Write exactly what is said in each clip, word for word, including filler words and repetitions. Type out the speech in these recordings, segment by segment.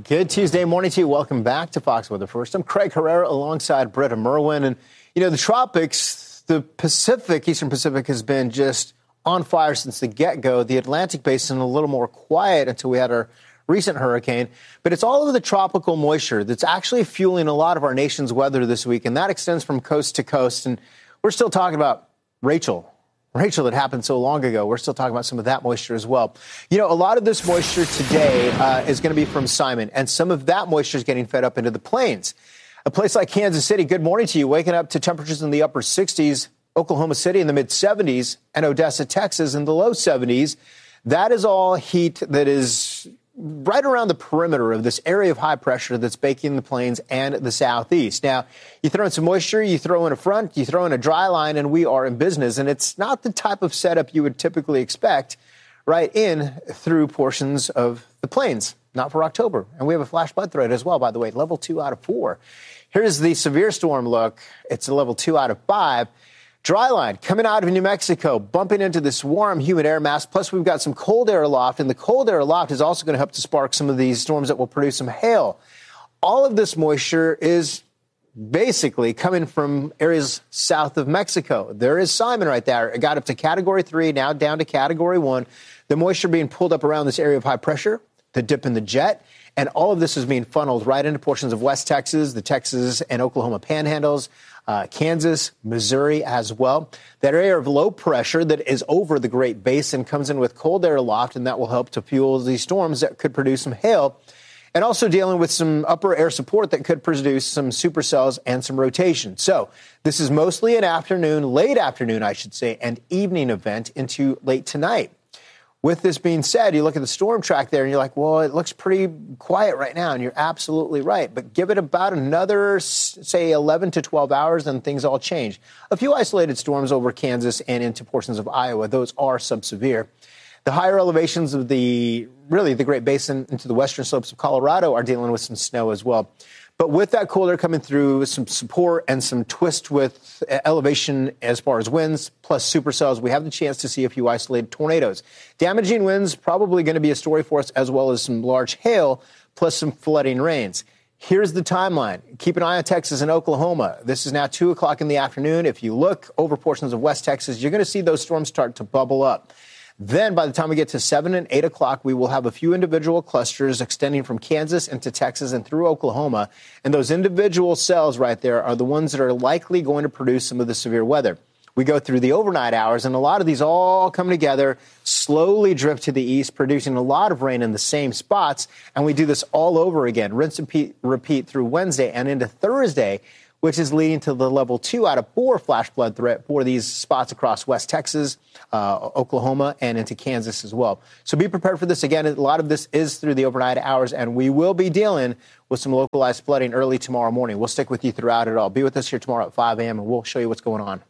Good Tuesday morning to you. Welcome back to Fox Weather First. I'm Craig Herrera alongside Britta Merwin. And, you know, the tropics, the Pacific, Eastern Pacific has been just on fire since the get-go. The Atlantic Basin a little more quiet until we had our recent hurricane. But it's all of the tropical moisture that's actually fueling a lot of our nation's weather this week. And that extends from coast to coast. And we're still talking about Rachel. Rachel, that happened so long ago. We're still talking about some of that moisture as well. You know, a lot of this moisture today uh, is going to be from Simon, and some of that moisture is getting fed up into the plains. A place like Kansas City, good morning to you, waking up to temperatures in the upper sixties, Oklahoma City in the mid seventies, and Odessa, Texas in the low seventies. That is all heat that is right around the perimeter of this area of high pressure that's baking the plains and the southeast. Now, you throw in some moisture, you throw in a front, you throw in a dry line, and we are in business. And it's not the type of setup you would typically expect right in through portions of the plains, not for October. And we have a flash flood threat as well, by the way, level two out of four. Here's the severe storm look. It's a level two out of five. Dry line coming out of New Mexico, bumping into this warm, humid air mass. Plus, we've got some cold air aloft, and the cold air aloft is also going to help to spark some of these storms that will produce some hail. All of this moisture is basically coming from areas south of Mexico. There is Simon right there. It got up to category three, now down to category one. The moisture being pulled up around this area of high pressure, the dip in the jet. And all of this is being funneled right into portions of West Texas, the Texas and Oklahoma panhandles, uh, Kansas, Missouri as well. That area of low pressure that is over the Great Basin comes in with cold air aloft, and that will help to fuel these storms that could produce some hail. And also dealing with some upper air support that could produce some supercells and some rotation. So this is mostly an afternoon, late afternoon, I should say, and evening event into late tonight. With this being said, you look at the storm track there and you're like, well, it looks pretty quiet right now. And you're absolutely right. But give it about another, say, eleven to twelve hours and things all change. A few isolated storms over Kansas and into portions of Iowa. Those are subsevere. The higher elevations of the, really, the Great Basin into the western slopes of Colorado are dealing with some snow as well. But with that cold air coming through, some support and some twist with elevation as far as winds, plus supercells, we have the chance to see a few isolated tornadoes. Damaging winds probably going to be a story for us, as well as some large hail, plus some flooding rains. Here's the timeline. Keep an eye on Texas and Oklahoma. This is now two o'clock in the afternoon. If you look over portions of West Texas, you're going to see those storms start to bubble up. Then by the time we get to seven and eight o'clock, we will have a few individual clusters extending from Kansas into Texas and through Oklahoma. And those individual cells right there are the ones that are likely going to produce some of the severe weather. We go through the overnight hours, and a lot of these all come together, slowly drift to the east, producing a lot of rain in the same spots. And we do this all over again, rinse and repeat, repeat through Wednesday and into Thursday, which is leading to the level two out of four flash flood threat for these spots across West Texas, uh, Oklahoma, and into Kansas as well. So be prepared for this. Again, a lot of this is through the overnight hours, and we will be dealing with some localized flooding early tomorrow morning. We'll stick with you throughout it all. Be with us here tomorrow at five a.m., and we'll show you what's going on.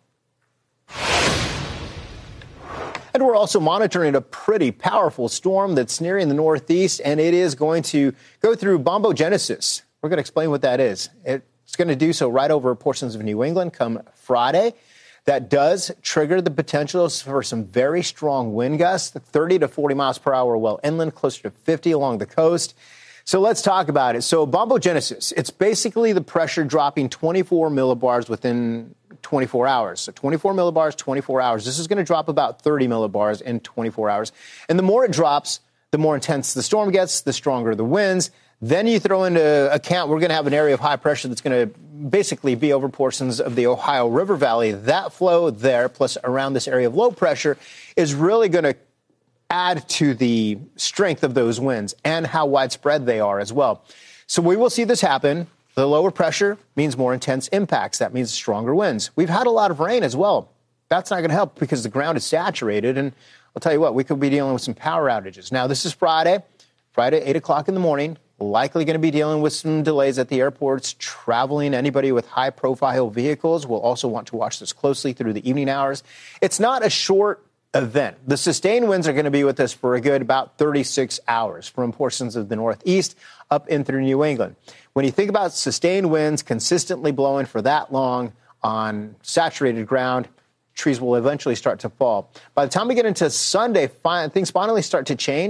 And we're also monitoring a pretty powerful storm that's nearing the northeast, and it is going to go through bombogenesis. We're going to explain what that is. It It's going to do so right over portions of New England come Friday. That does trigger the potential for some very strong wind gusts, thirty to forty miles per hour well inland, closer to fifty along the coast. So let's talk about it. So bombogenesis, it's basically the pressure dropping twenty-four millibars within twenty-four hours. So twenty-four millibars, twenty-four hours. This is going to drop about thirty millibars in twenty-four hours. And the more it drops, the more intense the storm gets, the stronger the winds. Then you throw into account, we're going to have an area of high pressure that's going to basically be over portions of the Ohio River Valley. That flow there, plus around this area of low pressure, is really going to add to the strength of those winds and how widespread they are as well. So we will see this happen. The lower pressure means more intense impacts. That means stronger winds. We've had a lot of rain as well. That's not going to help because the ground is saturated. And I'll tell you what, we could be dealing with some power outages. Now, this is Friday, Friday, eight o'clock in the morning. Likely going to be dealing with some delays at the airports, traveling. Anybody with high-profile vehicles will also want to watch this closely through the evening hours. It's not a short event. The sustained winds are going to be with us for a good about thirty-six hours from portions of the northeast up in through New England. When you think about sustained winds consistently blowing for that long on saturated ground, trees will eventually start to fall. By the time we get into Sunday, things finally start to change.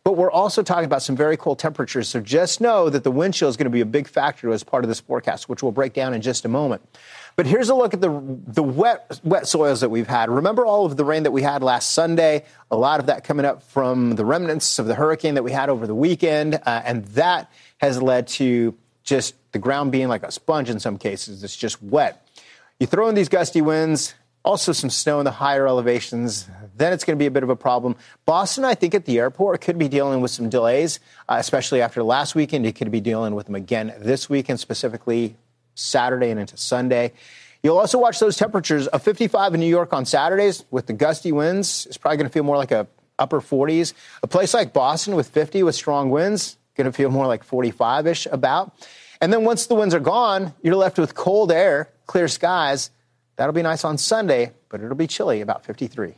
but we're also talking about some very cold temperatures. So just know that the wind chill is going to be a big factor as part of this forecast, which we'll break down in just a moment. But here's a look at the the wet wet soils that we've had. Remember all of the rain that we had last Sunday? A lot of that coming up from the remnants of the hurricane that we had over the weekend. Uh, and that has led to just the ground being like a sponge in some cases. It's just wet. You throw in these gusty winds, also some snow in the higher elevations, then it's going to be a bit of a problem. Boston, I think, at the airport could be dealing with some delays, uh, especially after last weekend. You could be dealing with them again this weekend, specifically Saturday and into Sunday. You'll also watch those temperatures. A fifty-five in New York on Saturdays with the gusty winds is probably going to feel more like a upper forties. A place like Boston with fifty with strong winds, going to feel more like forty-five-ish about. And then once the winds are gone, you're left with cold air, clear skies. That'll be nice on Sunday, but it'll be chilly, about fifty-three.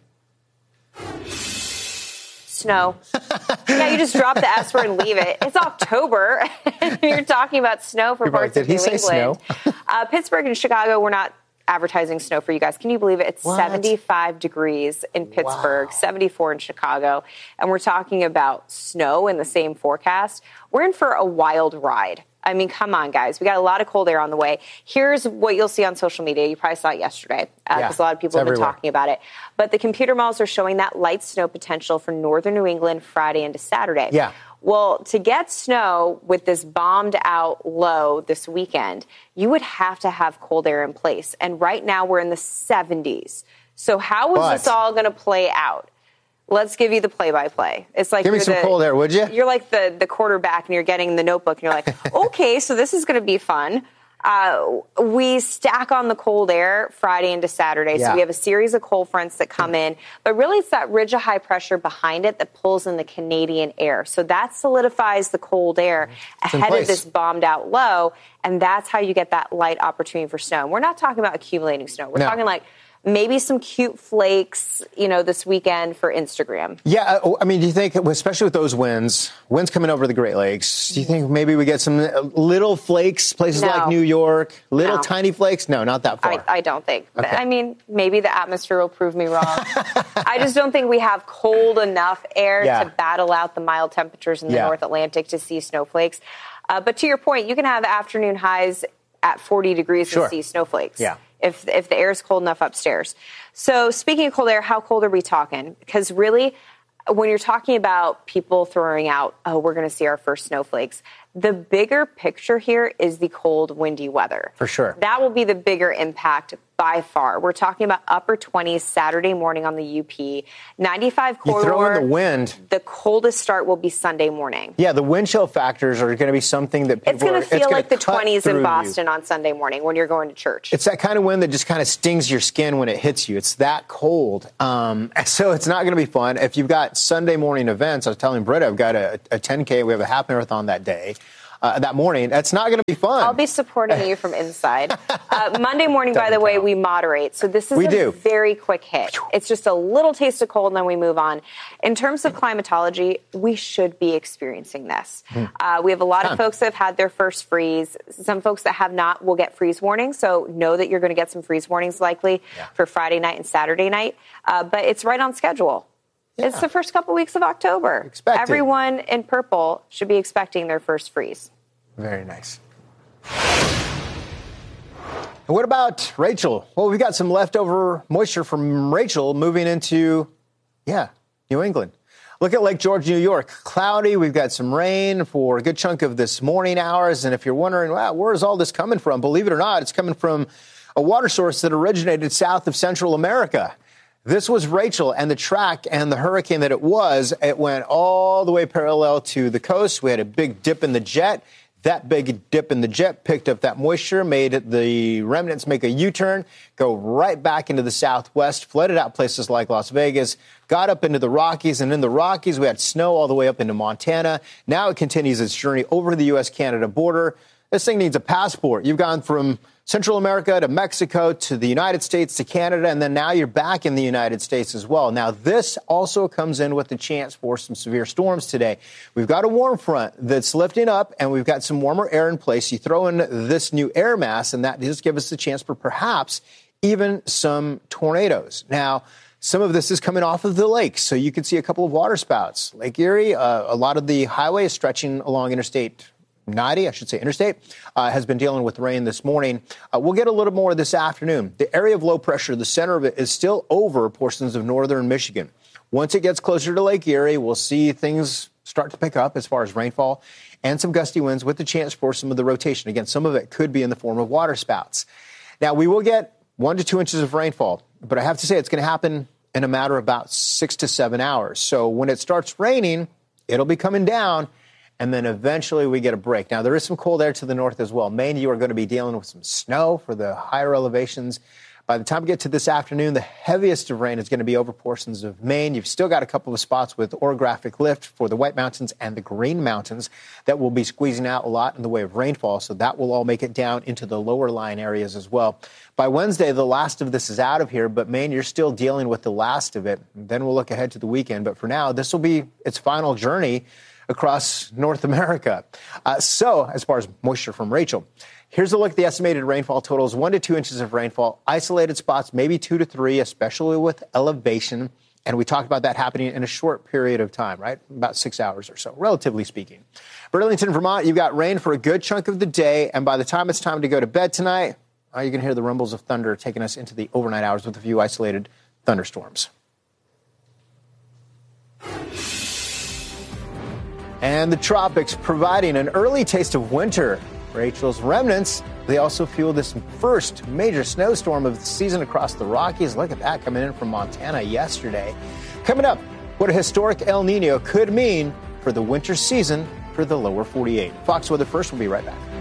Snow. Yeah, you just drop the S word and leave it. It's October. You're talking about snow for You're parts right. of Did New he say England. snow? uh, Pittsburgh and Chicago, we're not advertising snow for you guys. Can you believe it? It's What? seventy-five degrees in Pittsburgh, Wow. seventy-four in Chicago, and we're talking about snow in the same forecast. We're in for a wild ride. I mean, come on, guys. We got a lot of cold air on the way. Here's what you'll see on social media. You probably saw it yesterday because uh, Yeah, a lot of people it's have been everywhere. talking about it. But the computer models are showing that light snow potential for northern New England Friday into Saturday. Yeah. Well, to get snow with this bombed out low this weekend, you would have to have cold air in place. And right now we're in the seventies. So how is But- this all going to play out? Let's give you the play-by-play. It's like Give me you're some the, cold air, would you? You're like the, the quarterback, and you're getting the notebook, and you're like, okay, so this is going to be fun. Uh, we stack on the cold air Friday into Saturday. Yeah. So we have a series of cold fronts that come in. But really, it's that ridge of high pressure behind it that pulls in the Canadian air. So that solidifies the cold air in ahead place. of this bombed out low. And that's how you get that light opportunity for snow. We're not talking about accumulating snow. We're No. talking like maybe some cute flakes, you know, this weekend for Instagram. Yeah, uh, I mean, do you think, especially with those winds, winds coming over the Great Lakes, do you think maybe we get some uh, little flakes, places No. like New York, little No. tiny flakes? No, not that far. I, I don't think. But, Okay. I mean, maybe the atmosphere will prove me wrong. I just don't think we have cold enough air Yeah. to battle out the mild temperatures in the Yeah. North Atlantic to see snowflakes. Uh, but to your point, you can have afternoon highs at forty degrees Sure. and see snowflakes. Yeah. If, if the air is cold enough upstairs. So speaking of cold air, how cold are we talking? Because really, when you're talking about people throwing out, oh, we're going to see our first snowflakes, the bigger picture here is the cold, windy weather. For sure. That will be the bigger impact by far. We're talking about upper twenties Saturday morning on the U P. ninety-five You corridor. throw in the wind. The coldest start will be Sunday morning. Yeah, the wind chill factors are going to be something that people It's going are, to feel gonna like the cut twenties through in you. Boston on Sunday morning when you're going to church. It's that kind of wind that just kind of stings your skin when it hits you. It's that cold. Um, so it's not going to be fun. If you've got Sunday morning events, I was telling Britta, I've got a, a ten K. We have a half marathon that day, uh, that morning. That's not going to be fun. I'll be supporting you from inside. Uh, Monday morning, by the Doesn't way, count. we moderate. So this is We a do. very quick hit. It's just a little taste of cold, and then we move on. In terms of climatology, we should be experiencing this. Uh, we have a lot Time. of folks that have had their first freeze. Some folks that have not will get freeze warnings. So know that you're going to get some freeze warnings likely Yeah. for Friday night and Saturday night. Uh, but it's right on schedule. Yeah. It's the first couple weeks of October. Expect it. Everyone in purple should be expecting their first freeze. Very nice. And what about Rachel? Well, we got some leftover moisture from Rachel moving into, yeah, New England. Look at Lake George, New York. Cloudy. We've got some rain for a good chunk of this morning hours. And if you're wondering, wow, where is all this coming from? Believe it or not, it's coming from a water source that originated south of Central America. This was Rachel, and the track and the hurricane that it was, it went all the way parallel to the coast. We had a big dip in the jet. That big dip in the jet picked up that moisture, made the remnants make a U-turn, go right back into the southwest, flooded out places like Las Vegas, got up into the Rockies, and in the Rockies we had snow all the way up into Montana. Now it continues its journey over the U S Canada border. This thing needs a passport. You've gone from Central America to Mexico to the United States to Canada, and then now you're back in the United States as well. Now, this also comes in with the chance for some severe storms today. We've got a warm front that's lifting up, and we've got some warmer air in place. You throw in this new air mass, and that does give us the chance for perhaps even some tornadoes. Now, some of this is coming off of the lake, so you can see a couple of water spouts. Lake Erie, uh, a lot of the highway is stretching along Interstate ninety, I should say Interstate, uh, has been dealing with rain this morning. Uh, we'll get a little more this afternoon. The area of low pressure, the center of it, is still over portions of northern Michigan. Once it gets closer to Lake Erie, we'll see things start to pick up as far as rainfall and some gusty winds with the chance for some of the rotation. Again, some of it could be in the form of water spouts. Now, we will get one to two inches of rainfall, but I have to say it's going to happen in a matter of about six to seven hours. So when it starts raining, it'll be coming down, and then eventually we get a break. Now, there is some cold air to the north as well. Maine, you are going to be dealing with some snow for the higher elevations. By the time we get to this afternoon, the heaviest of rain is going to be over portions of Maine. You've still got a couple of spots with orographic lift for the White Mountains and the Green Mountains that will be squeezing out a lot in the way of rainfall, so that will all make it down into the lower lying areas as well. By Wednesday, the last of this is out of here, but Maine, you're still dealing with the last of it. Then we'll look ahead to the weekend, but for now, this will be its final journey across North America. Uh, so, as far as moisture from Rachel, here's a look at the estimated rainfall totals. One to two inches of rainfall, isolated spots, maybe two to three, especially with elevation. And we talked about that happening in a short period of time, right? About six hours or so, relatively speaking. Burlington, Vermont, you've got rain for a good chunk of the day. And by the time it's time to go to bed tonight, uh, you can hear the rumbles of thunder taking us into the overnight hours with a few isolated thunderstorms. And the tropics providing an early taste of winter. Rachel's remnants, they also fuel this first major snowstorm of the season across the Rockies. Look at that coming in from Montana yesterday. Coming up, what a historic El Nino could mean for the winter season for the lower forty-eight. Fox Weather First will be right back.